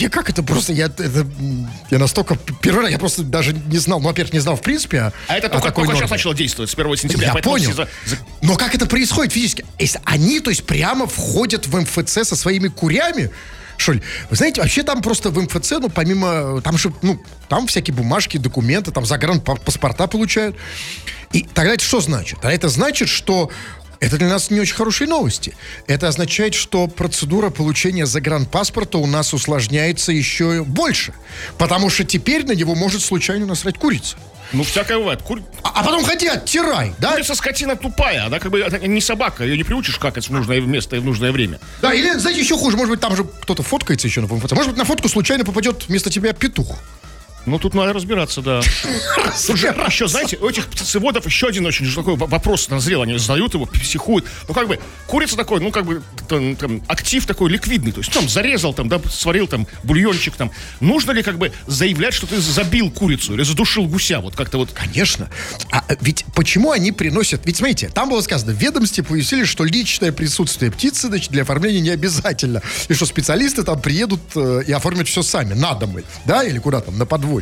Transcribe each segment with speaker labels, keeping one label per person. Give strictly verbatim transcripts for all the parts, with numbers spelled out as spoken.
Speaker 1: я как это просто, я, это, я настолько первый раз, я просто даже не знал, ну, во-первых, не знал в принципе. А,
Speaker 2: а это только, только сейчас начало действовать, с первого сентября.
Speaker 1: Я понял. За... Но как это происходит физически? Если они, то есть, прямо входят в эм эф цэ со своими курями, что ли? Вы знаете, вообще там просто в эм эф цэ, ну, помимо, там же, ну, там всякие бумажки, документы, там загранпаспорта получают. И тогда это что значит? А это значит, что это для нас не очень хорошие новости. Это означает, что процедура получения загранпаспорта у нас усложняется еще больше. Потому что теперь на него может случайно насрать курица.
Speaker 2: Ну, всякое бывает. Кур...
Speaker 1: А, а потом ходи, оттирай, да?
Speaker 2: Курица скотина тупая, она как бы не собака, ее не приучишь какать в нужное место и в нужное время.
Speaker 1: Да, или, знаете, еще хуже, может быть, там же кто-то фоткается еще на эм эф цэ. Может быть, на фотку случайно попадет вместо тебя петух.
Speaker 2: Ну, тут надо разбираться, да. Слушай, еще, знаете, у этих птицеводов еще один очень такой вопрос назрел. Они задают его, психуют. Ну, как бы, курица такой, ну, как бы, там, там, актив такой ликвидный. То есть, там, зарезал, там, да, сварил, там, бульончик, там. Нужно ли, как бы, заявлять, что ты забил курицу или задушил гуся? Вот как-то вот.
Speaker 1: Конечно. А ведь почему они приносят... Ведь, смотрите, там было сказано, в ведомстве пояснили, что личное присутствие птицы, значит, для оформления не обязательно. И что специалисты там приедут э, и оформят все сами, на дом, да, или куда там, на подвод.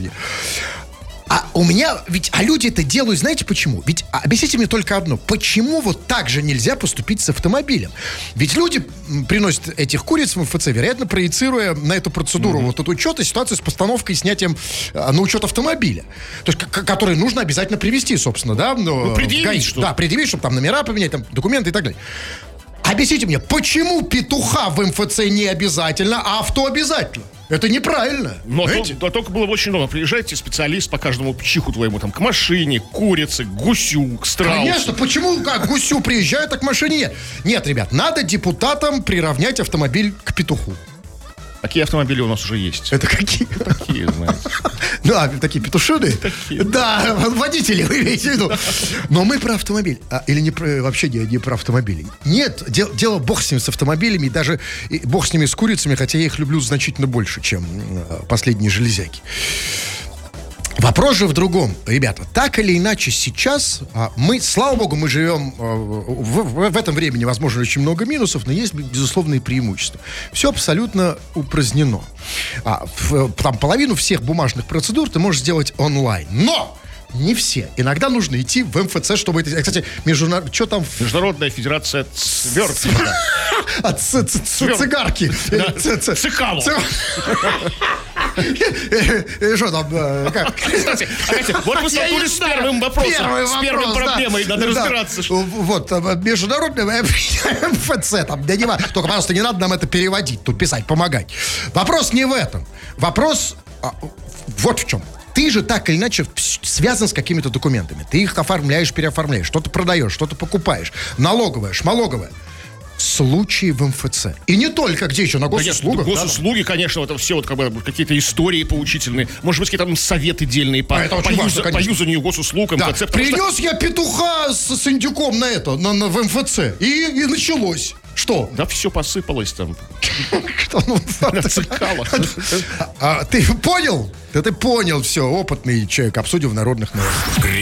Speaker 1: А у меня, ведь, а люди это делают, знаете почему? Ведь, объясните мне только одно, почему вот так же нельзя поступить с автомобилем? Ведь люди приносят этих куриц в эм эф цэ, вероятно, проецируя на эту процедуру mm-hmm. вот эту учет и ситуацию с постановкой и снятием а, на учет автомобиля. То есть, к- который нужно обязательно привезти, собственно, да?
Speaker 2: Ну, предъявить, что?
Speaker 1: Да, предъявить, чтобы там номера поменять, там, документы и так далее. Объясните мне, почему петуха в эм эф цэ не обязательно, а авто обязательно? Это неправильно.
Speaker 2: Но то, то, только было бы очень много. Приезжайте специалист по каждому чиху твоему, там, к машине, к курице, к гусю, к страусу.
Speaker 1: Конечно, почему как гусю приезжают, а к машине нет? Нет, ребят, надо депутатам приравнять автомобиль к петуху.
Speaker 2: Такие автомобили у нас уже есть.
Speaker 1: Это какие?
Speaker 2: Такие, знаете.
Speaker 1: Да, такие петушины? Такие. Да, водители, вы имеете в виду. Но мы про автомобиль. А, или не про, вообще не, не про автомобили. Нет, дел, дело бог с ними, с автомобилями, и даже и бог с ними, с курицами, хотя я их люблю значительно больше, чем э, последние железяки. Вопрос же в другом, ребята. Так или иначе сейчас а, мы, слава богу, мы живем а, в, в, в этом времени, возможно, очень много минусов, но есть безусловные преимущества. Все абсолютно упразднено. А, в, там половину всех бумажных процедур ты можешь сделать онлайн. Но! Не все. Иногда нужно идти в эм эф цэ, чтобы это... Кстати, международ... что там?
Speaker 2: Международная федерация свертки.
Speaker 1: От цигарки.
Speaker 2: Цикало.
Speaker 1: Что там?
Speaker 2: Кстати, вот мы столкнулись с первым вопросом. С первой проблемой. Надо разбираться.
Speaker 1: Вот, международная эм эф цэ. Только, пожалуйста, не надо нам это переводить, тут писать, помогать. Вопрос не в этом. Вопрос вот в чем. Ты же так или иначе связан с какими-то документами. Ты их оформляешь, переоформляешь, что-то продаешь, что-то покупаешь. Налоговая, шмалоговая. Случаи в эм эф цэ. И не только, где еще, на госуслугах.
Speaker 2: Конечно, госуслуги, да, конечно, это все вот как бы какие-то истории поучительные. Может быть, какие-то там советы дельные по, а по, важно, юз, по юзанию госуслуг, эм эф цэ.
Speaker 1: Да. Принес
Speaker 2: что...
Speaker 1: я петуха с, с индюком на это, на, на, в эм эф цэ. И, и началось. Что?
Speaker 2: Да все посыпалось там.
Speaker 1: Что, ну, а, ты понял? Да ты понял все, опытный человек, обсудим в народных новостях.